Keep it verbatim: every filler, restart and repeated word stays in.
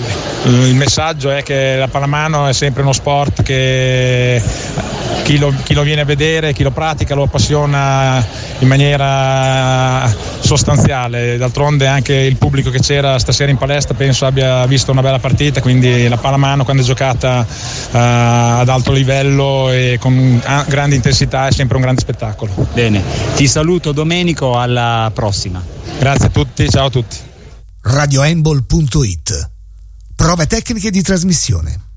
il messaggio è che la pallamano è sempre uno sport che chi lo, chi lo viene a vedere, chi lo pratica lo appassiona in maniera sostanziale. D'altronde anche il pubblico che c'era stasera in palestra penso abbia visto una bella partita, quindi la pallamano quando è giocata uh, ad alto livello e con grande intensità è sempre un grande spettacolo. Bene, ti saluto Domenico, alla prossima. Grazie a tutti, ciao a tutti. radio handball punto it. Prove tecniche di trasmissione.